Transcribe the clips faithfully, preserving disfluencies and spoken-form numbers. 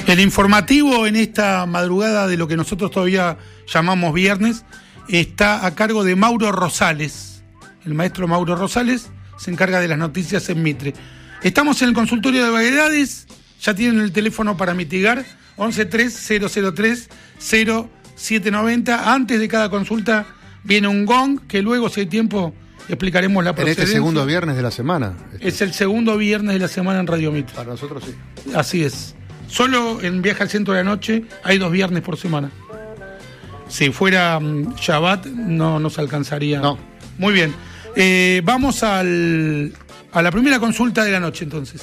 El informativo en esta madrugada de lo que nosotros todavía llamamos viernes está a cargo de Mauro Rosales. El maestro Mauro Rosales se encarga de las noticias en Mitre. Estamos en el consultorio de vaguedades, ya tienen el teléfono para mitigar, once tres cero cero tres cero siete noventa. Antes de cada consulta viene un gong que luego, si hay tiempo, explicaremos la procedencia. En este segundo viernes de la semana. Este. Es el segundo viernes de la semana en Radio Mitre. Para nosotros sí. Así es. Solo en Viaje al Centro de la Noche hay dos viernes por semana. Si fuera um, Shabbat no nos alcanzaría. No. Muy bien. Eh, vamos al, a la primera consulta de la noche entonces.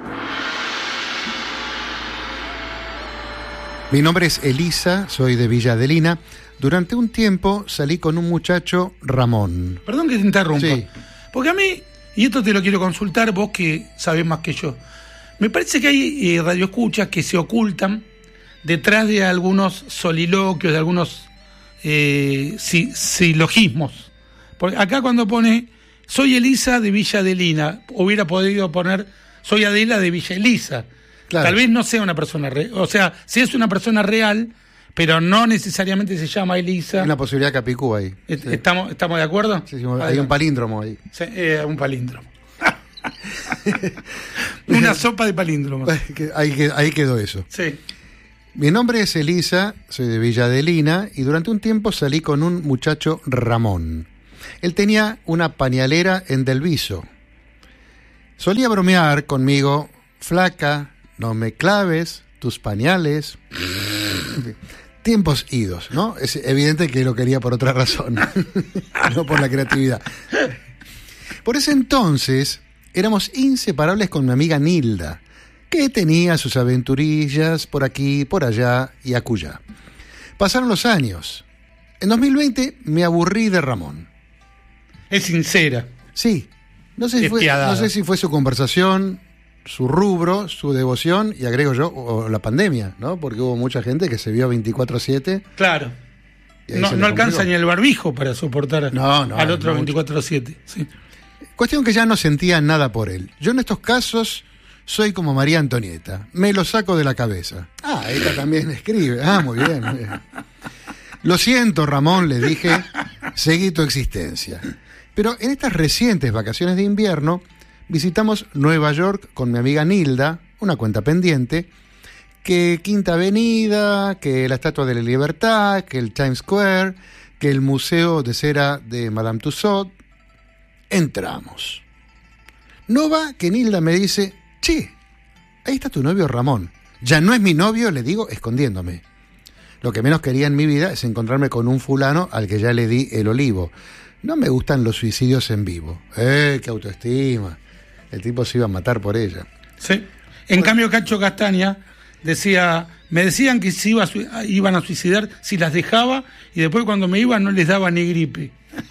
Mi nombre es Elisa, soy de Villa Adelina. Durante un tiempo salí con un muchacho, Ramón. Perdón que te interrumpa. Sí. Porque a mí, y esto te lo quiero consultar, vos que sabés más que yo, me parece que hay eh, radioescuchas que se ocultan detrás de algunos soliloquios, de algunos eh, si, silogismos. Porque acá cuando pone, soy Elisa de Villa Adelina, hubiera podido poner, soy Adela de Villa Elisa. Claro. Tal vez no sea una persona real, o sea, si es una persona real, pero no necesariamente se llama Elisa. Hay una posibilidad capicú ahí. Sí. ¿Estamos, ¿Estamos de acuerdo? Sí, sí, hay un palíndromo ahí. Sí, eh, un palíndromo. Una sopa de palíndromos. Ahí, ahí quedó eso. Sí. Mi nombre es Elisa, soy de Villa Adelina y durante un tiempo salí con un muchacho, Ramón. Él tenía una pañalera en Del Viso. Solía bromear conmigo, flaca, no me claves tus pañales. Tiempos idos, ¿no? Es evidente que lo quería por otra razón, no por la creatividad. Por ese entonces éramos inseparables con mi amiga Nilda, que tenía sus aventurillas por aquí, por allá y acullá. Pasaron los años. En dos mil veinte me aburrí de Ramón. Es sincera. Sí. No sé si fue, no sé si fue su conversación, su rubro, su devoción, y agrego yo, o la pandemia, ¿no? Porque hubo mucha gente que se vio veinticuatro siete. Claro. No, no alcanza ni el barbijo para soportar no, no, al otro veinticuatro siete. Sí. Cuestión que ya no sentía nada por él. Yo en estos casos soy como María Antonieta. Me lo saco de la cabeza. Ah, ella también escribe. Ah, muy bien, muy bien. Lo siento, Ramón, le dije. Seguí tu existencia. Pero en estas recientes vacaciones de invierno visitamos Nueva York con mi amiga Nilda, una cuenta pendiente, que Quinta Avenida, que la Estatua de la Libertad, que el Times Square, que el Museo de Cera de Madame Tussauds. Entramos. No va que Nilda me dice, che, ahí está tu novio Ramón. Ya no es mi novio, le digo, escondiéndome. Lo que menos quería en mi vida es encontrarme con un fulano al que ya le di el olivo. No me gustan los suicidios en vivo. ¡Eh, qué autoestima! El tipo se iba a matar por ella. Sí. En bueno. cambio, Cacho Castaña decía, me decían que se iba a, iban a suicidar si las dejaba y después cuando me iba no les daba ni gripe.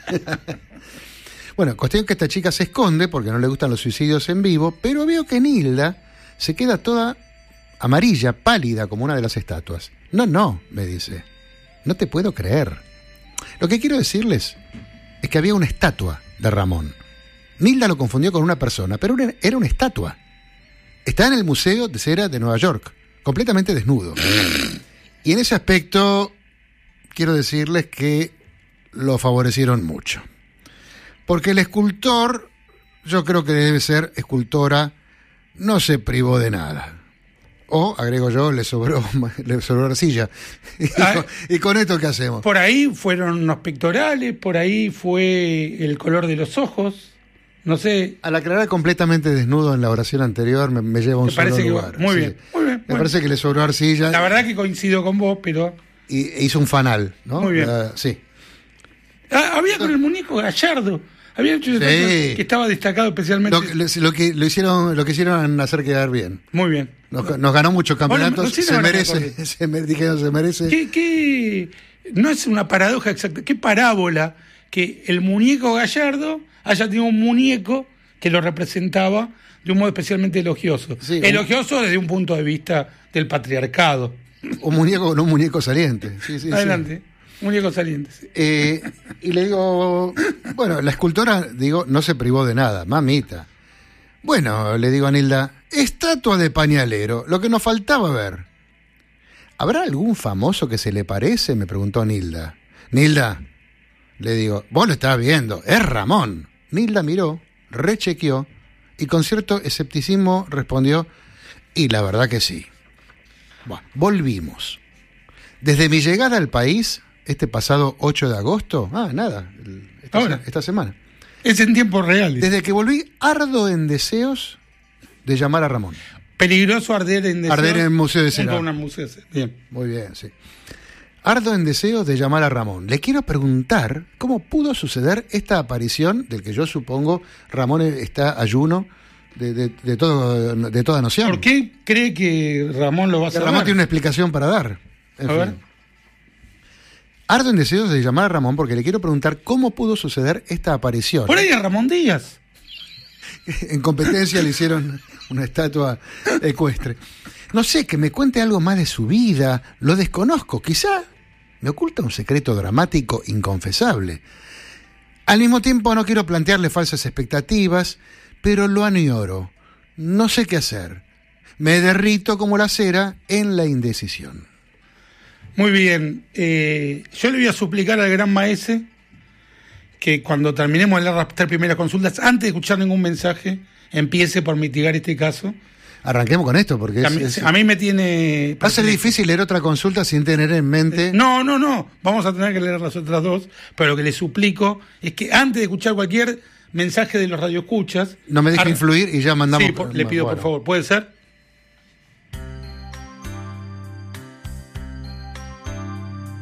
Bueno, cuestión que esta chica se esconde porque no le gustan los suicidios en vivo, pero veo que Nilda se queda toda amarilla, pálida como una de las estatuas. No, no, me dice. No te puedo creer. Lo que quiero decirles es que había una estatua de Ramón. Nilda lo confundió con una persona, pero era una estatua. Está en el Museo de Cera de Nueva York, completamente desnudo. Y en ese aspecto, quiero decirles que lo favorecieron mucho. Porque el escultor, yo creo que debe ser escultora, no se privó de nada. O, agrego yo, le sobró, le sobró arcilla. Y, con, y con esto, ¿qué hacemos? Por ahí fueron unos pectorales, por ahí fue el color de los ojos, no sé. Al aclarar completamente desnudo en la oración anterior, me, me lleva a un me parece solo que, lugar. Muy sí. bien, muy bien. Me bueno. parece que le sobró arcilla. La verdad que coincido con vos, pero... Y hizo un fanal, ¿no? Muy bien. Uh, sí. Ah, había con el muñeco Gallardo. Había hecho sí. que estaba destacado especialmente. Lo, lo, lo que lo hicieron, lo que hicieron hacer quedar bien. Muy bien. Nos, nos ganó muchos campeonatos. Bueno, se merece, se me, dijeron, se merece. ¿Qué, qué, no es una paradoja exacta. ¿Qué parábola que el muñeco Gallardo haya tenido un muñeco que lo representaba de un modo especialmente elogioso? Sí, elogioso un... desde un punto de vista del patriarcado. Un muñeco, no un muñeco saliente. Sí, sí, Adelante. Sí. Muñeco saliente. Sí. Eh, y le digo, bueno, la escultora, digo, no se privó de nada, mamita. Bueno, le digo a Nilda, estatua de pañalero, lo que nos faltaba ver. ¿Habrá algún famoso que se le parece? Me preguntó Nilda. Nilda, le digo, vos lo estás viendo, es Ramón. Nilda miró, rechequeó y con cierto escepticismo respondió, y la verdad que sí. Bueno, volvimos. Desde mi llegada al país, este pasado ocho de agosto, ah, nada, esta, Ahora, esta semana. Es en tiempo real. Desde que volví, ardo en deseos de llamar a Ramón. Peligroso arder en deseos. Arder en el Museo de Cera. Junto a una museo de Cera. Bien. Muy bien, sí. Ardo en deseos de llamar a Ramón. Le quiero preguntar cómo pudo suceder esta aparición, del que yo supongo Ramón está ayuno de, de, de, todo, de toda noción. ¿Por qué cree que Ramón lo va a hacer? Ramón tiene una explicación para dar. En a fin. ver. Ardo en deseos de llamar a Ramón porque le quiero preguntar cómo pudo suceder esta aparición. Por ahí a Ramón Díaz. En competencia le hicieron una estatua ecuestre. No sé, que me cuente algo más de su vida. Lo desconozco. Quizá me oculta un secreto dramático inconfesable. Al mismo tiempo no quiero plantearle falsas expectativas, pero lo añoro. No sé qué hacer. Me derrito como la cera en la indecisión. Muy bien. Eh, yo le voy a suplicar al gran maese que cuando terminemos de las tres primeras consultas, antes de escuchar ningún mensaje, empiece por mitigar este caso. Arranquemos con esto, porque a, es, mí, es, a mí me tiene... va a ser difícil leer otra consulta sin tener en mente... No, no, no. Vamos a tener que leer las otras dos, pero lo que le suplico es que antes de escuchar cualquier mensaje de los radioescuchas... No me deje ar... influir y ya mandamos... Sí, por, le pido, bueno. por favor. ¿Puede ser?